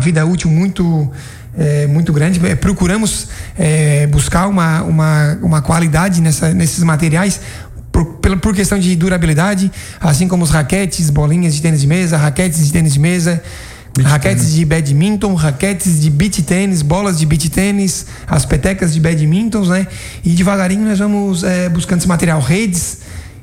vida útil muito grande. Procuramos buscar uma qualidade nesses materiais por questão de durabilidade, assim como os raquetes, bolinhas de tênis de mesa, raquetes de tênis de mesa, raquetes de badminton, raquetes de beach tênis, bolas de beach tênis, as petecas de badminton, né? E devagarinho nós vamos buscando esse material, redes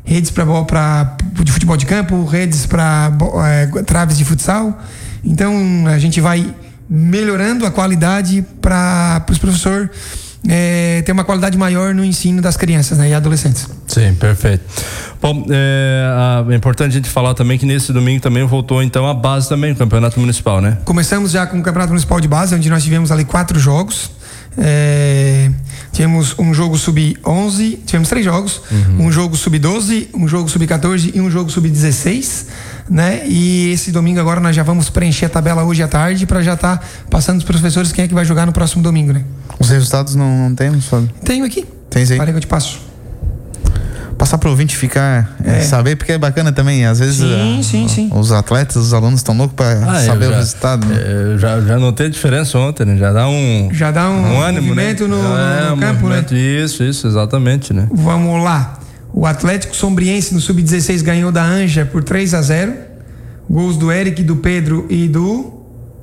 de futebol de campo, redes para traves de futsal. Então a gente vai melhorando a qualidade para os professores ter uma qualidade maior no ensino das crianças, né, e adolescentes. Sim, perfeito. Bom, é importante a gente falar também que nesse domingo também voltou então a base também, o Campeonato Municipal, né? Começamos já com o Campeonato Municipal de Base, onde nós tivemos ali 4 jogos. Tivemos um jogo sub-11, tivemos 3 jogos, um jogo sub-12, um jogo sub-14 e um jogo sub-16, né? E esse domingo agora nós já vamos preencher a tabela hoje à tarde para já estar passando os professores quem é que vai jogar no próximo domingo, né? Os resultados não temos, Fábio? Tenho aqui. Tem aí? Parei que eu te passo. Passar pro ouvinte ficar, saber, porque é bacana também, às vezes sim. os atletas, os alunos estão loucos para saber o resultado, né? Já notei a diferença ontem, né? Já dá um ânimo, movimento, né? no campo, movimento, né? Isso, exatamente, né? Vamos lá. O Atlético Sombriense no Sub-16 ganhou da Anja por 3-0. Gols do Eric, do Pedro e do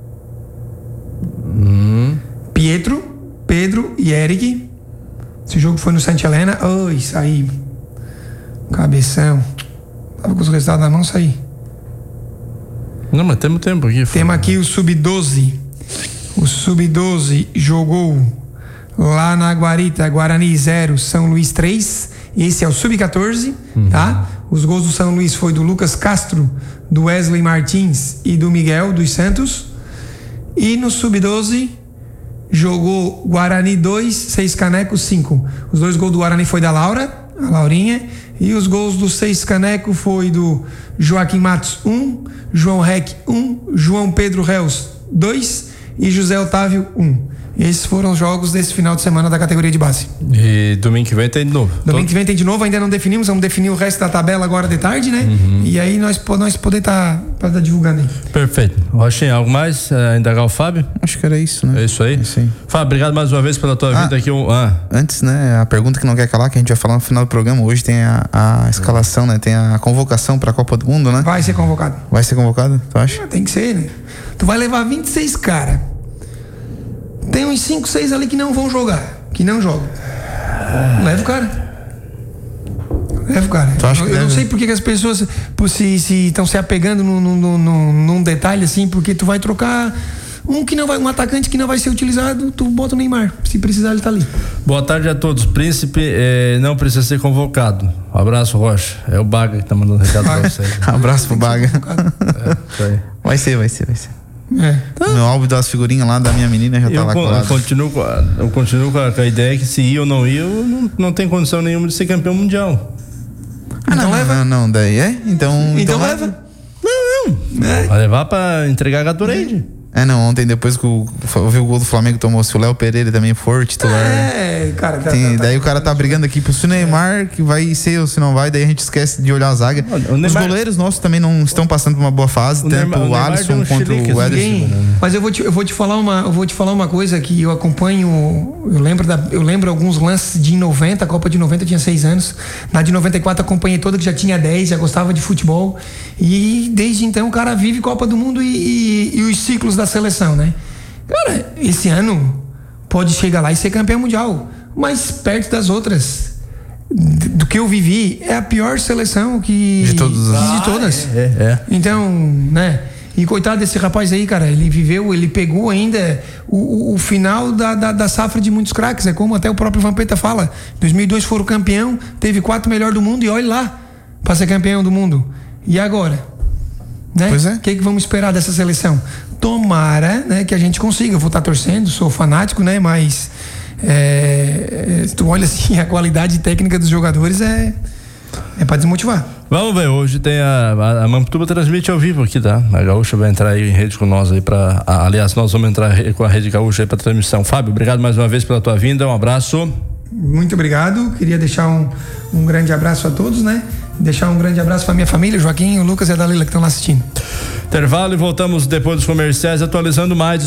Pedro e Eric. Esse jogo foi no Santa Helena. Isso aí. Cabeção. Tava com os resultados na mão, saí. Não, mas temos tempo aqui. Temos aqui o Sub-12. O Sub-12 jogou lá na Guarita, Guarani 0, São Luís 3. Esse é o Sub-14, tá? Os gols do São Luís foi do Lucas Castro, do Wesley Martins e do Miguel dos Santos. E no Sub-12 jogou Guarani 2, 6 Canecos 5. Os 2 gols do Guarani foi da Laura, a Laurinha. E os gols do 6 Caneco foi do Joaquim Matos 1, João Rec 1, João Pedro Reus 2 e José Otávio 1. Esses foram os jogos desse final de semana da categoria de base. E domingo que vem tem de novo? Domingo que vem tem de novo, ainda não definimos, vamos definir o resto da tabela agora de tarde, né? E aí nós poder estar divulgando aí. Perfeito. Rochinha, algo mais? Indagar o Fábio? Acho que era isso, né? É isso aí? Sim. Fábio, obrigado mais uma vez pela tua vida aqui. Antes, né, a pergunta que não quer calar, que a gente vai falar no final do programa, hoje tem a escalação, né? Tem a convocação pra Copa do Mundo, né? Vai ser convocado. Vai ser convocado, tu acha? Tem que ser, né? Tu vai levar 26 caras. Tem uns 5, 6 ali que não vão jogar, que não jogam. Leva o cara. Eu não sei por que as pessoas se estão se apegando num detalhe assim, porque tu vai trocar um atacante que não vai ser utilizado, tu bota o Neymar. Se precisar, ele tá ali. Boa tarde a todos. Príncipe não precisa ser convocado. Um abraço, Rocha. É o Baga que tá mandando recado pra você. Abraço pro Baga. Isso aí. Vai ser. Meu álbum das figurinhas lá da minha menina já tá lá colado. Eu continuo com a ideia que se ir ou não ir, eu não tenho condição nenhuma de ser campeão mundial. Então leva. Não, daí Então leva. Vai levar pra entregar a Gatorade. Ontem depois que eu vi o gol do Flamengo tomou, se o Léo Pereira também for titular. Cara. Daí o cara tá brigando aqui pro Neymar, que vai ser ou se não vai, daí a gente esquece de olhar a zaga. Os goleiros nossos também não estão passando por uma boa fase, tanto o Alisson quanto o Ederson. Mas eu vou te falar uma coisa que eu acompanho, eu lembro alguns lances de 90, a Copa de 90 eu tinha 6 anos, na de 94 acompanhei toda, que já tinha 10, já gostava de futebol, e desde então o cara vive Copa do Mundo e os ciclos da seleção, né? Cara, esse ano pode chegar lá e ser campeão mundial, mas perto das outras do que eu vivi, é a pior seleção de todas. Então, né? E coitado desse rapaz aí, cara, ele pegou ainda o final da safra de muitos craques, é como até o próprio Vampeta fala, 2002 foram campeão, teve 4 melhores do mundo e olha lá, para ser campeão do mundo. E agora? Né? Pois é. O que vamos esperar dessa seleção? Tomara, né, que a gente consiga. Eu vou estar torcendo, sou fanático, né? Mas tu olha assim, a qualidade técnica dos jogadores é para desmotivar. Vamos ver, hoje tem a Mamptuba transmite ao vivo aqui, tá? A Gaúcha vai entrar aí em rede com nós aí aliás, nós vamos entrar com a Rede Gaúcha aí pra transmissão. Fábio, obrigado mais uma vez pela tua vinda, um abraço. Muito obrigado, queria deixar um grande abraço a todos, né? Deixar um grande abraço para minha família, Joaquim, o Lucas e a Dalila que estão lá assistindo. Intervalo e voltamos depois dos comerciais atualizando mais